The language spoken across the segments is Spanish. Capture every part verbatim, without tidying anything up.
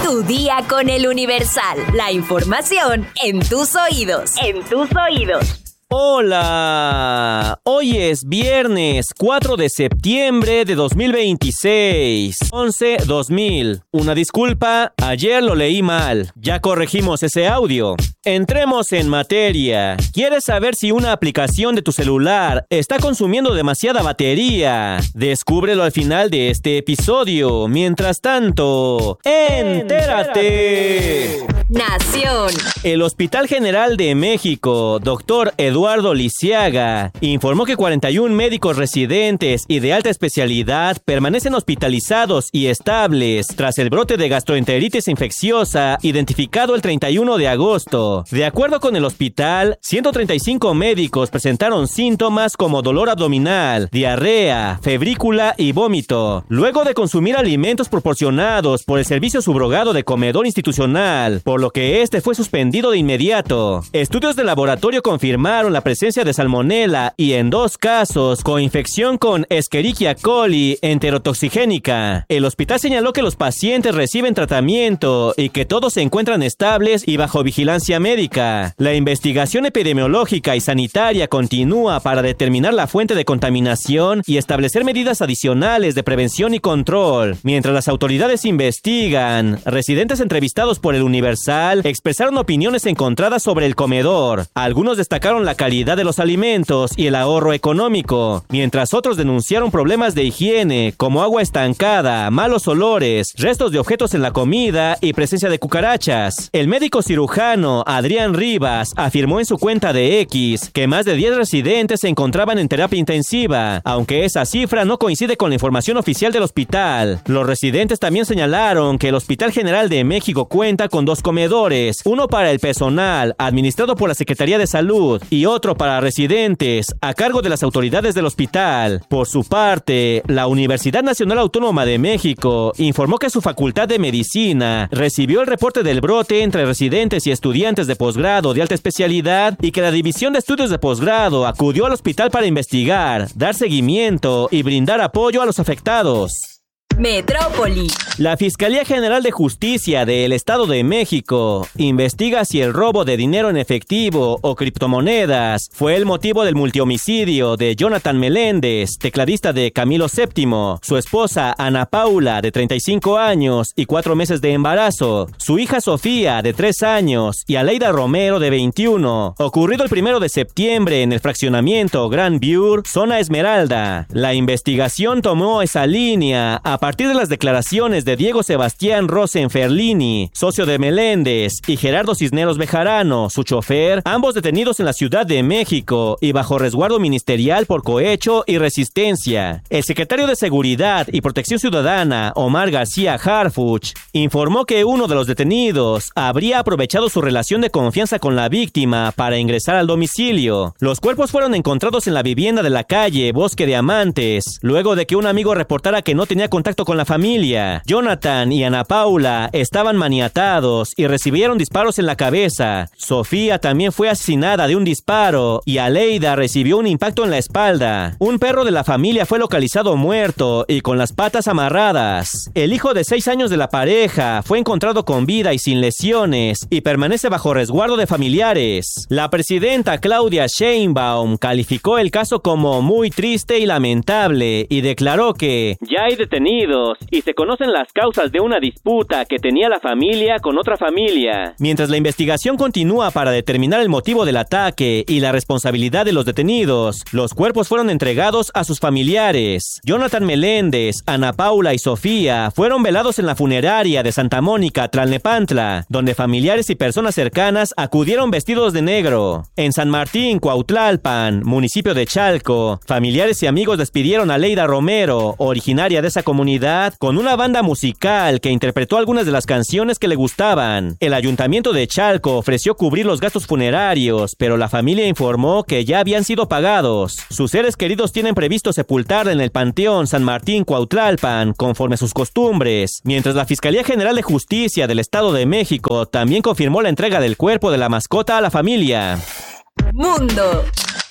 Tu día con el Universal. La información en tus oídos. En tus oídos. Hola, hoy es viernes cuatro de septiembre de dos mil veintiséis, once dos mil. Una disculpa, ayer lo leí mal, ya corregimos ese audio. Entremos en materia. ¿Quieres saber si una aplicación de tu celular está consumiendo demasiada batería? Descúbrelo al final de este episodio. Mientras tanto, ¡entérate! Nación. El Hospital General de México, doctor Eduardo Lisiaga, informó que cuarenta y un médicos residentes y de alta especialidad permanecen hospitalizados y estables tras el brote de gastroenteritis infecciosa identificado el treinta y uno de agosto. De acuerdo con el hospital, ciento treinta y cinco médicos presentaron síntomas como dolor abdominal, diarrea, febrícula y vómito, luego de consumir alimentos proporcionados por el servicio subrogado de comedor institucional, por lo que este fue suspendido de inmediato. Estudios de laboratorio confirmaron la presencia de salmonela y en dos casos coinfección con Escherichia coli enterotoxigénica. El hospital señaló que los pacientes reciben tratamiento y que todos se encuentran estables y bajo vigilancia médica. La investigación epidemiológica y sanitaria continúa para determinar la fuente de contaminación y establecer medidas adicionales de prevención y control. Mientras las autoridades investigan, residentes entrevistados por el Universal expresaron opiniones encontradas sobre el comedor. Algunos destacaron la calidad de los alimentos y el ahorro económico, mientras otros denunciaron problemas de higiene como agua estancada, malos olores, restos de objetos en la comida y presencia de cucarachas. El médico cirujano Adrián Rivas afirmó en su cuenta de X que más de diez residentes se encontraban en terapia intensiva, aunque esa cifra no coincide con la información oficial del hospital. Los residentes también señalaron que el Hospital General de México cuenta con dos comedores, uno para el personal, administrado por la Secretaría de Salud, y otro para residentes, a cargo de las autoridades del hospital. Por su parte, la Universidad Nacional Autónoma de México informó que su Facultad de Medicina recibió el reporte del brote entre residentes y estudiantes de posgrado de alta especialidad y que la División de Estudios de Posgrado acudió al hospital para investigar, dar seguimiento y brindar apoyo a los afectados. Metrópoli. La Fiscalía General de Justicia del Estado de México investiga si el robo de dinero en efectivo o criptomonedas fue el motivo del multihomicidio de Jonathan Meléndez, tecladista de Camilo séptimo, su esposa Ana Paula, de treinta y cinco años y cuatro meses de embarazo, su hija Sofía, de tres años, y Aleida Romero, de veintiuno, ocurrido el primero de septiembre en el fraccionamiento Grand View, zona Esmeralda. La investigación tomó esa línea a A partir de las declaraciones de Diego Sebastián Rosenferlini, socio de Meléndez, y Gerardo Cisneros Bejarano, su chofer, ambos detenidos en la Ciudad de México y bajo resguardo ministerial por cohecho y resistencia. El secretario de Seguridad y Protección Ciudadana, Omar García Harfuch, informó que uno de los detenidos habría aprovechado su relación de confianza con la víctima para ingresar al domicilio. Los cuerpos fueron encontrados en la vivienda de la calle Bosque de Amantes, luego de que un amigo reportara que no tenía contacto con la familia. Jonathan y Ana Paula estaban maniatados y recibieron disparos en la cabeza. Sofía también fue asesinada de un disparo y Aleida recibió un impacto en la espalda. Un perro de la familia fue localizado muerto y con las patas amarradas. El hijo de seis años de la pareja fue encontrado con vida y sin lesiones y permanece bajo resguardo de familiares. La presidenta Claudia Sheinbaum calificó el caso como muy triste y lamentable y declaró que ya hay detenidos y se conocen las causas de una disputa que tenía la familia con otra familia. Mientras la investigación continúa para determinar el motivo del ataque y la responsabilidad de los detenidos, los cuerpos fueron entregados a sus familiares. Jonathan Meléndez, Ana Paula y Sofía fueron velados en la funeraria de Santa Mónica, Tlalnepantla, donde familiares y personas cercanas acudieron vestidos de negro. En San Martín, Cuautlalpan, municipio de Chalco, familiares y amigos despidieron a Aleida Romero, originaria de esa comunidad, con una banda musical que interpretó algunas de las canciones que le gustaban. El ayuntamiento de Chalco ofreció cubrir los gastos funerarios, pero la familia informó que ya habían sido pagados. Sus seres queridos tienen previsto sepultarla en el Panteón San Martín Cuautlalpan, conforme a sus costumbres, mientras la Fiscalía General de Justicia del Estado de México también confirmó la entrega del cuerpo de la mascota a la familia. Mundo.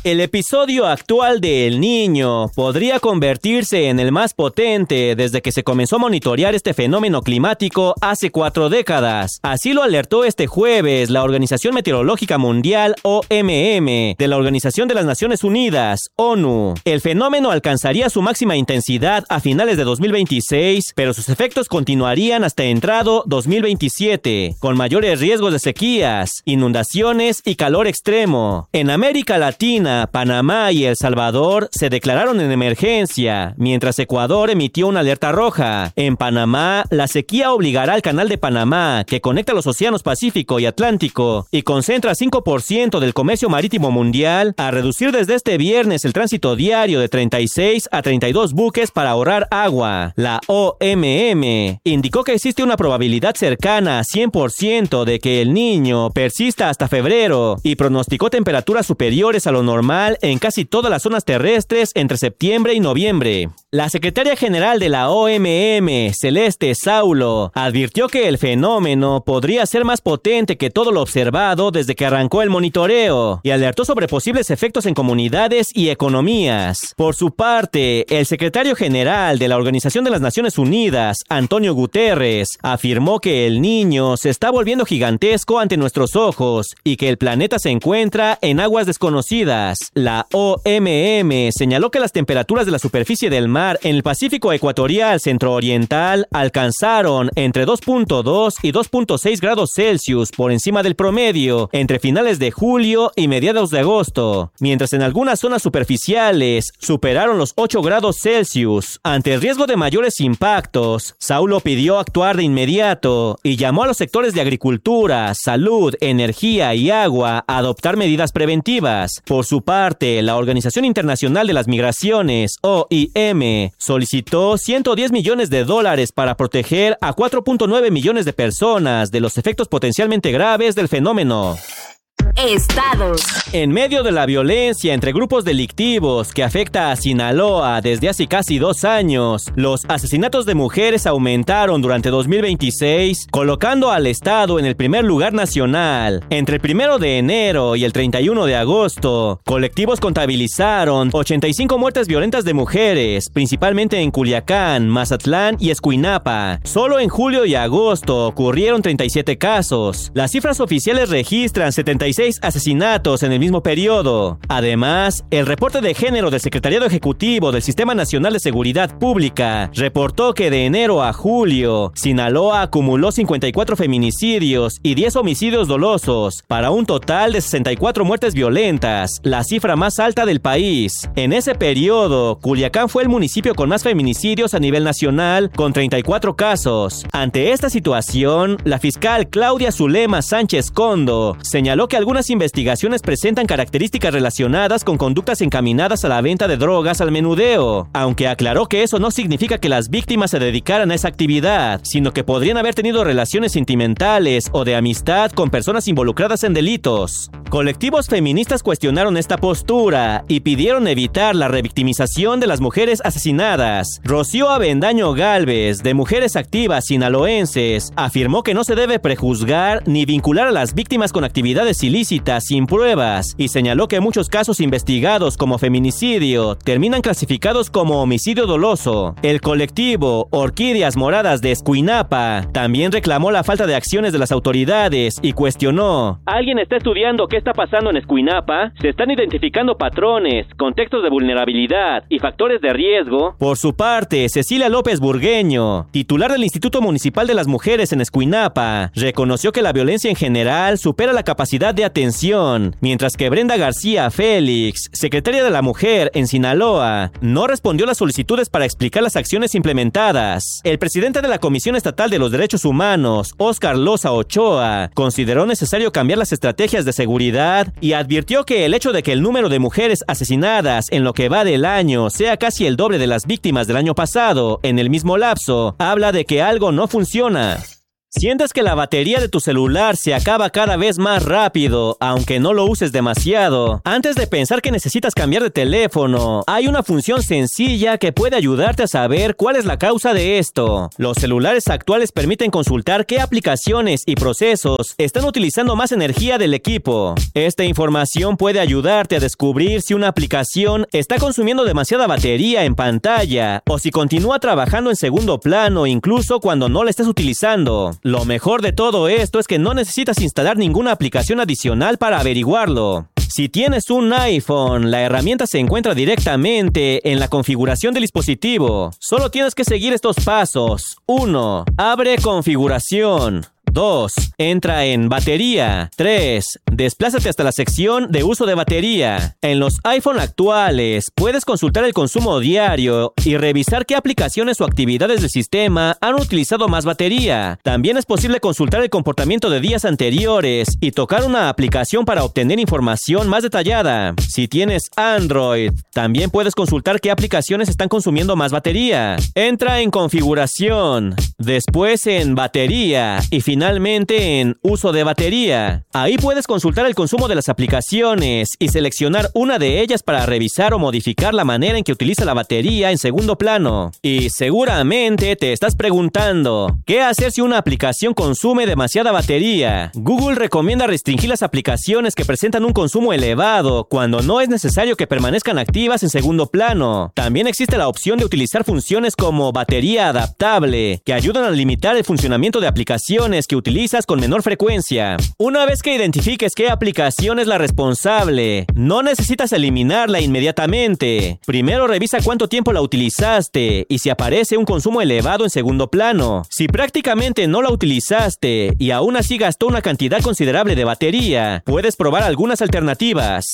El episodio actual de El Niño podría convertirse en el más potente desde que se comenzó a monitorear este fenómeno climático hace cuatro décadas. Así lo alertó este jueves la Organización Meteorológica Mundial, O M M, de la Organización de las Naciones Unidas, ONU. El fenómeno alcanzaría su máxima intensidad a finales de dos mil veintiséis, pero sus efectos continuarían hasta entrado dos mil veintisiete, con mayores riesgos de sequías, inundaciones y calor extremo. En América Latina, Panamá y El Salvador se declararon en emergencia, mientras Ecuador emitió una alerta roja. En Panamá, la sequía obligará al Canal de Panamá, que conecta los océanos Pacífico y Atlántico y concentra cinco por ciento del comercio marítimo mundial, a reducir desde este viernes el tránsito diario de treinta y seis a treinta y dos buques para ahorrar agua. La O M M indicó que existe una probabilidad cercana a cien por ciento de que el Niño persista hasta febrero y pronosticó temperaturas superiores a lo normal en casi todas las zonas terrestres entre septiembre y noviembre. La secretaria general de la O M M, Celeste Saulo, advirtió que el fenómeno podría ser más potente que todo lo observado desde que arrancó el monitoreo y alertó sobre posibles efectos en comunidades y economías. Por su parte, el secretario general de la Organización de las Naciones Unidas, Antonio Guterres, afirmó que el Niño se está volviendo gigantesco ante nuestros ojos y que el planeta se encuentra en aguas desconocidas. La O M M señaló que las temperaturas de la superficie del mar en el Pacífico ecuatorial centro-oriental alcanzaron entre dos punto dos y dos punto seis grados Celsius por encima del promedio entre finales de julio y mediados de agosto, mientras en algunas zonas superficiales superaron los ocho grados Celsius. Ante el riesgo de mayores impactos, Saulo pidió actuar de inmediato y llamó a los sectores de agricultura, salud, energía y agua a adoptar medidas preventivas. Por su parte, la Organización Internacional de las Migraciones, O I M, solicitó ciento diez millones de dólares para proteger a cuatro punto nueve millones de personas de los efectos potencialmente graves del fenómeno. Estados. En medio de la violencia entre grupos delictivos que afecta a Sinaloa desde hace casi dos años, los asesinatos de mujeres aumentaron durante dos mil veintiséis, colocando al estado en el primer lugar nacional. Entre el primero de enero y el treinta y uno de agosto, colectivos contabilizaron ochenta y cinco muertes violentas de mujeres, principalmente en Culiacán, Mazatlán y Escuinapa. Solo en julio y agosto ocurrieron treinta y siete casos. Las cifras oficiales registran setenta y seis asesinatos en el mismo periodo. Además, el reporte de género del Secretariado Ejecutivo del Sistema Nacional de Seguridad Pública reportó que de enero a julio, Sinaloa acumuló cincuenta y cuatro feminicidios y diez homicidios dolosos, para un total de sesenta y cuatro muertes violentas, la cifra más alta del país. En ese periodo, Culiacán fue el municipio con más feminicidios a nivel nacional, con treinta y cuatro casos. Ante esta situación, la fiscal Claudia Zulema Sánchez Condo señaló que algunas investigaciones presentan características relacionadas con conductas encaminadas a la venta de drogas al menudeo, aunque aclaró que eso no significa que las víctimas se dedicaran a esa actividad, sino que podrían haber tenido relaciones sentimentales o de amistad con personas involucradas en delitos. Colectivos feministas cuestionaron esta postura y pidieron evitar la revictimización de las mujeres asesinadas. Rocío Avendaño Gálvez, de Mujeres Activas Sinaloenses, afirmó que no se debe prejuzgar ni vincular a las víctimas con actividades ilícitas sin pruebas y señaló que muchos casos investigados como feminicidio terminan clasificados como homicidio doloso. El colectivo Orquídeas Moradas de Escuinapa también reclamó la falta de acciones de las autoridades y cuestionó: ¿alguien está estudiando qué está pasando en Escuinapa? ¿Se están identificando patrones, contextos de vulnerabilidad y factores de riesgo? Por su parte, Cecilia López Burgueño, titular del Instituto Municipal de las Mujeres en Escuinapa, reconoció que la violencia en general supera la capacidad de atención, mientras que Brenda García Félix, secretaria de la Mujer en Sinaloa, no respondió las solicitudes para explicar las acciones implementadas. El presidente de la Comisión Estatal de los Derechos Humanos, Óscar Loza Ochoa, consideró necesario cambiar las estrategias de seguridad y advirtió que el hecho de que el número de mujeres asesinadas en lo que va del año sea casi el doble de las víctimas del año pasado en el mismo lapso, habla de que algo no funciona. ¿Sientes que la batería de tu celular se acaba cada vez más rápido, aunque no lo uses demasiado? Antes de pensar que necesitas cambiar de teléfono, hay una función sencilla que puede ayudarte a saber cuál es la causa de esto. Los celulares actuales permiten consultar qué aplicaciones y procesos están utilizando más energía del equipo. Esta información puede ayudarte a descubrir si una aplicación está consumiendo demasiada batería en pantalla o si continúa trabajando en segundo plano incluso cuando no la estés utilizando. Lo mejor de todo esto es que no necesitas instalar ninguna aplicación adicional para averiguarlo. Si tienes un iPhone, la herramienta se encuentra directamente en la configuración del dispositivo. Solo tienes que seguir estos pasos. uno. Abre configuración. dos. Entra en batería. tres. Desplázate hasta la sección de uso de batería. En los iPhone actuales, puedes consultar el consumo diario y revisar qué aplicaciones o actividades del sistema han utilizado más batería. También es posible consultar el comportamiento de días anteriores y tocar una aplicación para obtener información más detallada. Si tienes Android, también puedes consultar qué aplicaciones están consumiendo más batería. Entra en configuración, después en batería y finalmente Finalmente en uso de batería. Ahí puedes consultar el consumo de las aplicaciones y seleccionar una de ellas para revisar o modificar la manera en que utiliza la batería en segundo plano. Y seguramente te estás preguntando, ¿qué hacer si una aplicación consume demasiada batería? Google recomienda restringir las aplicaciones que presentan un consumo elevado cuando no es necesario que permanezcan activas en segundo plano. También existe la opción de utilizar funciones como batería adaptable, que ayudan a limitar el funcionamiento de aplicaciones que utilizas con menor frecuencia. Una vez que identifiques qué aplicación es la responsable, no necesitas eliminarla inmediatamente. Primero revisa cuánto tiempo la utilizaste y si aparece un consumo elevado en segundo plano. Si prácticamente no la utilizaste y aún así gastó una cantidad considerable de batería, puedes probar algunas alternativas.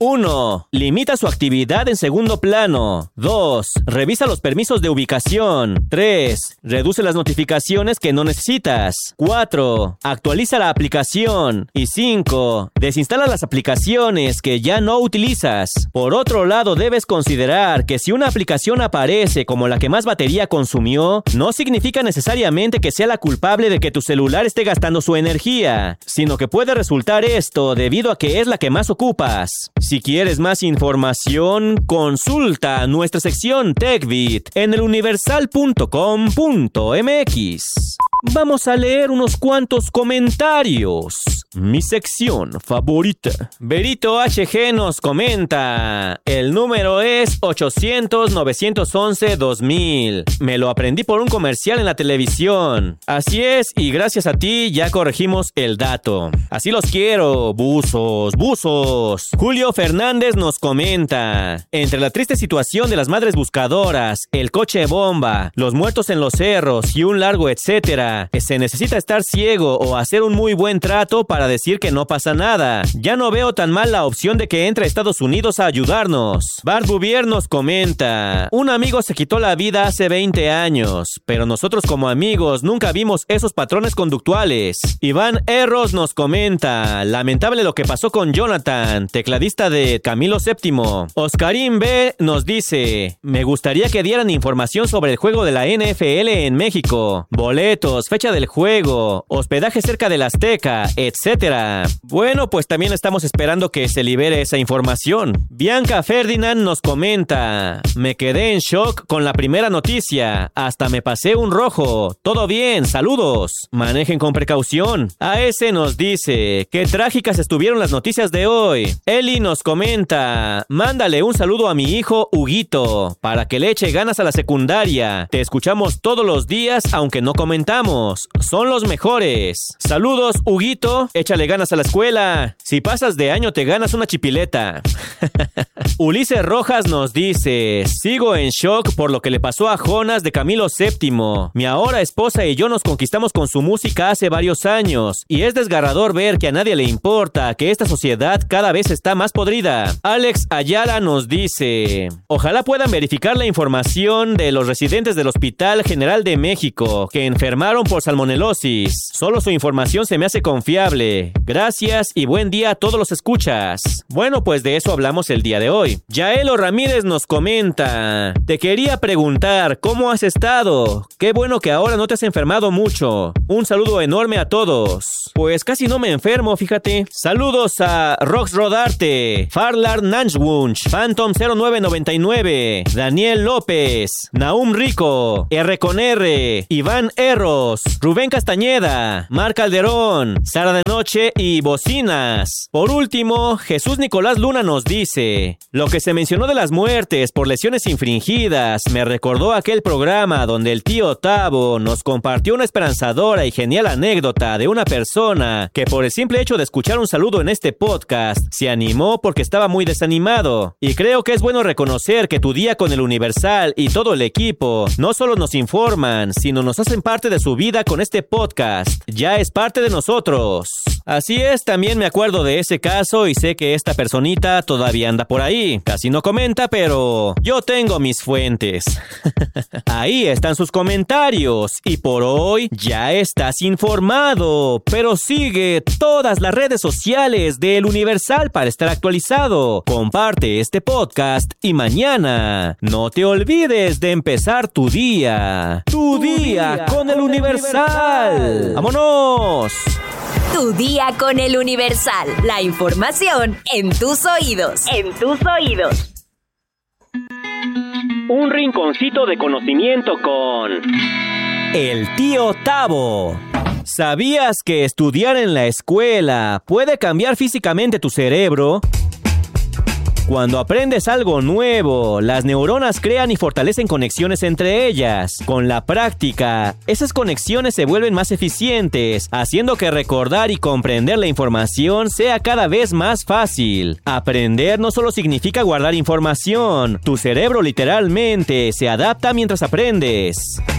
uno. Limita su actividad en segundo plano. dos. Revisa los permisos de ubicación. tres. Reduce las notificaciones que no necesitas. cuatro. Actualiza la aplicación. Y cinco. Desinstala las aplicaciones que ya no utilizas. Por otro lado, debes considerar que si una aplicación aparece como la que más batería consumió, no significa necesariamente que sea la culpable de que tu celular esté gastando su energía, sino que puede resultar esto debido a que es la que más ocupas. Si quieres más información, consulta nuestra sección TechBit en el universal punto com punto m x. Vamos a leer unos cuantos comentarios. Mi sección favorita. Berito H G nos comenta: el número es ochocientos, novecientos once, dos mil. Me lo aprendí por un comercial en la televisión. Así es, y gracias a ti ya corregimos el dato. Así los quiero, buzos, buzos. Julio Fernández nos comenta: entre la triste situación de las madres buscadoras, el coche bomba, los muertos en los cerros y un largo etcétera, se necesita estar ciego o hacer un muy buen trato para decir que no pasa nada. Ya no veo tan mal la opción de que entre a Estados Unidos a ayudarnos. Bart Bouvier nos comenta: un amigo se quitó la vida hace veinte años, pero nosotros como amigos nunca vimos esos patrones conductuales. Iván Erros nos comenta: lamentable lo que pasó con Jonathan, tecladista de Camilo séptimo. Oscarín B nos dice: me gustaría que dieran información sobre el juego de la N F L en México, boletos, fecha del juego, hospedaje cerca del Azteca, etcétera. Bueno, pues también estamos esperando que se libere esa información. Bianca Ferdinand nos comenta: me quedé en shock con la primera noticia, hasta me pasé un rojo. Todo bien, saludos. Manejen con precaución. A S nos dice: qué trágicas estuvieron las noticias de hoy. Eli nos comenta: mándale un saludo a mi hijo Huguito, para que le eche ganas a la secundaria. Te escuchamos todos los días, aunque no comentamos. Son los mejores. Saludos, Huguito. Échale ganas a la escuela. Si pasas de año te ganas una chipileta. Ulises Rojas nos dice: sigo en shock por lo que le pasó a Jonas de Camilo séptimo. Mi ahora esposa y yo nos conquistamos con su música hace varios años y es desgarrador ver que a nadie le importa, que esta sociedad cada vez está más podrida. Alex Ayala nos dice: ojalá puedan verificar la información de los residentes del Hospital General de México que enfermaron internaron por salmonelosis. Solo su información se me hace confiable. Gracias y buen día a todos los escuchas. Bueno, pues de eso hablamos el día de hoy. Yaelo Ramírez nos comenta: te quería preguntar, ¿cómo has estado? Qué bueno que ahora no te has enfermado mucho. Un saludo enorme a todos. Pues casi no me enfermo, fíjate. Saludos a Rox Rodarte, Farlar Nanchwunch, Phantom cero nueve noventa y nueve, Daniel López, Naum Rico, R con R, Iván Erros, Rubén Castañeda, Mar Calderón, Sara de Noche y Bocinas. Por último, Jesús Nicolás Luna nos dice: lo que se mencionó de las muertes por lesiones infringidas me recordó aquel programa donde el tío Tavo nos compartió una esperanzadora y genial anécdota de una persona que por el simple hecho de escuchar un saludo en este podcast se animó porque estaba muy desanimado. Y creo que es bueno reconocer que tu día con el Universal y todo el equipo no solo nos informan, sino nos hacen parte de su vida con este podcast. Ya es parte de nosotros. Así es, también me acuerdo de ese caso y sé que esta personita todavía anda por ahí. Casi no comenta, pero yo tengo mis fuentes. Ahí están sus comentarios y por hoy ya estás informado. Pero sigue todas las redes sociales del Universal para estar actualizado. Comparte este podcast y mañana no te olvides de empezar tu día. Tu, tu día, día con el Universal. Universal. ¡Vámonos! Tu día con el Universal. La información en tus oídos. En tus oídos. Un rinconcito de conocimiento con el tío Tavo. ¿Sabías que estudiar en la escuela puede cambiar físicamente tu cerebro? Cuando aprendes algo nuevo, las neuronas crean y fortalecen conexiones entre ellas. Con la práctica, esas conexiones se vuelven más eficientes, haciendo que recordar y comprender la información sea cada vez más fácil. Aprender no solo significa guardar información, tu cerebro literalmente se adapta mientras aprendes.